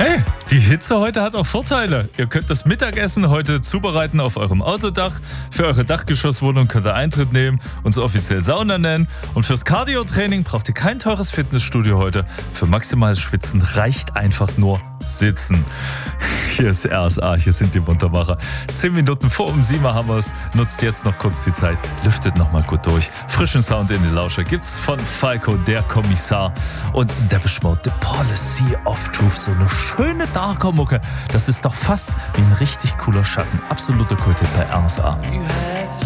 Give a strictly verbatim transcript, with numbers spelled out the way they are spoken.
Hey, die Hitze heute hat auch Vorteile. Ihr könnt das Mittagessen heute zubereiten auf eurem Autodach. Für eure Dachgeschosswohnung könnt ihr Eintritt nehmen, uns offiziell Sauna nennen. Und fürs Cardio-Training braucht ihr kein teures Fitnessstudio heute. Für maximales Schwitzen reicht einfach nur sitzen. Hier ist R S A, hier sind die Muntermacher. Zehn Minuten vor um sieben haben wir es. Nutzt jetzt noch kurz die Zeit. Lüftet nochmal gut durch. Frischen Sound in den Lauscher gibt's von Falco, der Kommissar. Und Depeche Mode, The Policy of Truth. So eine schöne darker Mucke. Das ist doch fast wie ein richtig cooler Schatten. Absoluter Kulthit bei R S A.